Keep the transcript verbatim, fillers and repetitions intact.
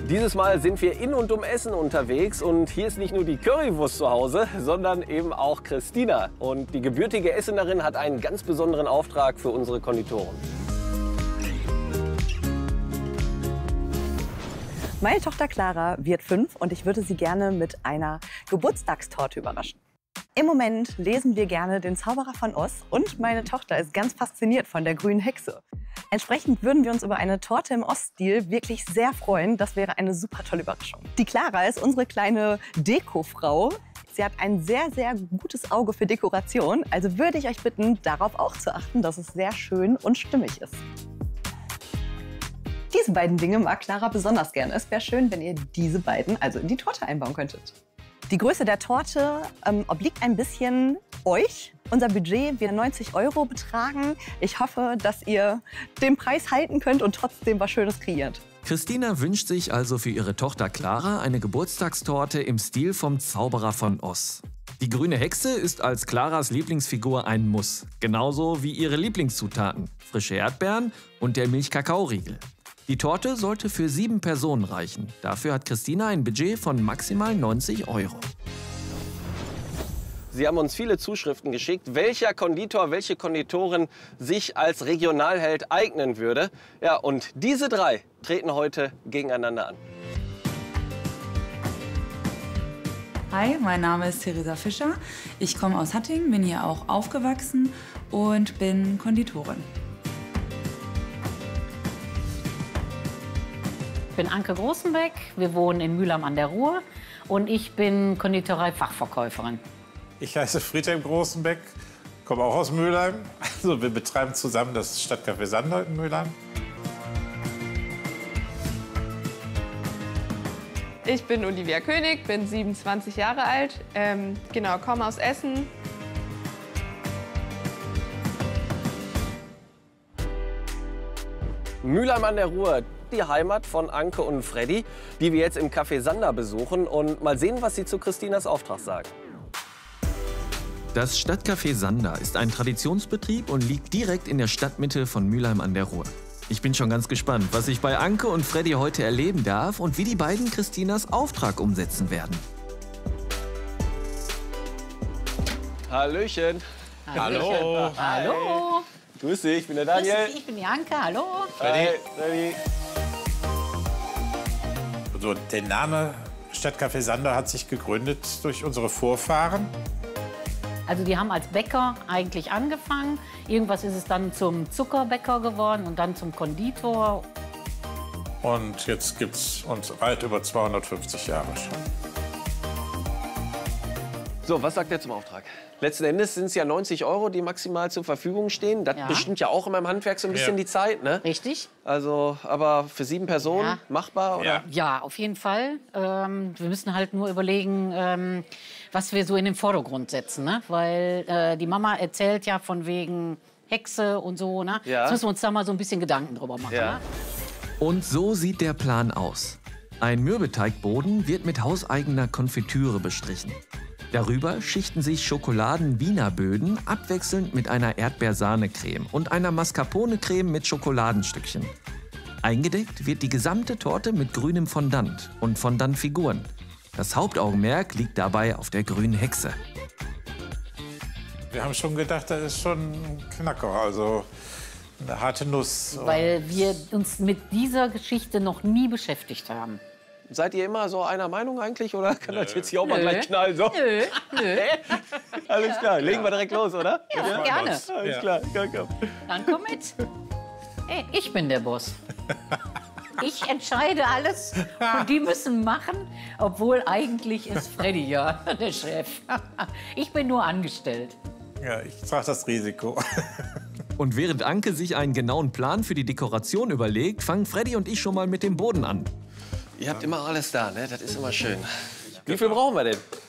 Dieses Mal sind wir in und um Essen unterwegs und hier ist nicht nur die Currywurst zu Hause, sondern eben auch Christina. Und die gebürtige Essenerin hat einen ganz besonderen Auftrag für unsere Konditoren. Meine Tochter Clara wird fünf und ich würde sie gerne mit einer Geburtstagstorte überraschen. Im Moment lesen wir gerne den Zauberer von Oz und meine Tochter ist ganz fasziniert von der grünen Hexe. Entsprechend würden wir uns über eine Torte im Oststil wirklich sehr freuen. Das wäre eine super tolle Überraschung. Die Clara ist unsere kleine Dekofrau. Sie hat ein sehr, sehr gutes Auge für Dekoration. Also würde ich euch bitten, darauf auch zu achten, dass es sehr schön und stimmig ist. Diese beiden Dinge mag Clara besonders gerne. Es wäre schön, wenn ihr diese beiden also in die Torte einbauen könntet. Die Größe der Torte ähm, obliegt ein bisschen euch. Unser Budget wird neunzig Euro betragen. Ich hoffe, dass ihr den Preis halten könnt und trotzdem was Schönes kreiert. Christina wünscht sich also für ihre Tochter Clara eine Geburtstagstorte im Stil vom Zauberer von Oz. Die grüne Hexe ist als Claras Lieblingsfigur ein Muss. Genauso wie ihre Lieblingszutaten, frische Erdbeeren und der Milchkakaoriegel. Die Torte sollte für sieben Personen reichen. Dafür hat Christina ein Budget von maximal neunzig Euro. Sie haben uns viele Zuschriften geschickt, welcher Konditor, welche Konditorin sich als Regionalheld eignen würde. Ja, und diese drei treten heute gegeneinander an. Hi, mein Name ist Theresa Fischer. Ich komme aus Hattingen, bin hier auch aufgewachsen und bin Konditorin. Ich bin Anke Großenbeck, wir wohnen in Mülheim an der Ruhr und ich bin Konditorei-Fachverkäuferin. Ich heiße Friedhelm Großenbeck, komme auch aus Mülheim. Also wir betreiben zusammen das Stadtcafé Sander in Mülheim. Ich bin Olivia König, bin siebenundzwanzig Jahre alt, ähm, genau, komme aus Essen. Mülheim an der Ruhr, die Heimat von Anke und Freddy, die wir jetzt im Café Sander besuchen und mal sehen, was sie zu Christinas Auftrag sagen. Das Stadtcafé Sander ist ein Traditionsbetrieb und liegt direkt in der Stadtmitte von Mülheim an der Ruhr. Ich bin schon ganz gespannt, was ich bei Anke und Freddy heute erleben darf und wie die beiden Christinas Auftrag umsetzen werden. Hallöchen. Hallo. Hallo. Grüß dich, ich bin der Daniel. Grüß dich, ich bin die Anke, hallo. Freddy. Freddy. Also der Name Stadtcafé Sander hat sich gegründet durch unsere Vorfahren. Also die haben als Bäcker eigentlich angefangen. Irgendwas ist es dann zum Zuckerbäcker geworden und dann zum Konditor. Und jetzt gibt es uns weit über zweihundertfünfzig Jahre schon. So, was sagt er zum Auftrag? Letzten Endes sind es ja neunzig Euro, die maximal zur Verfügung stehen. Das Ja. bestimmt ja auch in meinem Handwerk so ein bisschen Ja. die Zeit, ne? Richtig? Also, aber für sieben Personen Ja. machbar, oder? Ja. Ja, auf jeden Fall. Ähm, wir müssen halt nur überlegen, ähm, was wir so in den Vordergrund setzen. Ne? Weil äh, die Mama erzählt ja von wegen Hexe und so. Ne? Ja. Jetzt müssen wir uns da mal so ein bisschen Gedanken drüber machen. Ja. Ne? Und so sieht der Plan aus. Ein Mürbeteigboden wird mit hauseigener Konfitüre bestrichen. Darüber schichten sich Schokoladen-Wiener Böden abwechselnd mit einer Erdbeersahnecreme und einer Mascarpone-Creme mit Schokoladenstückchen. Eingedeckt wird die gesamte Torte mit grünem Fondant und Fondantfiguren. Das Hauptaugenmerk liegt dabei auf der grünen Hexe. Wir haben schon gedacht, das ist schon ein Knacker, also eine harte Nuss. Weil wir uns mit dieser Geschichte noch nie beschäftigt haben. Seid ihr immer so einer Meinung eigentlich, oder kann das jetzt hier auch mal gleich knallen? So? Nö, nö. Alles klar, legen wir direkt los, oder? Ja, gerne. Alles Ja. klar, komm, komm. Dann komm mit. Hey, ich bin der Boss. Ich entscheide alles und die müssen machen, obwohl eigentlich ist Freddy ja der Chef. Ich bin nur angestellt. Ja, ich trage das Risiko. Und während Anke sich einen genauen Plan für die Dekoration überlegt, fangen Freddy und ich schon mal mit dem Boden an. Ihr habt immer alles da, ne? Das ist immer schön. Wie viel brauchen wir denn?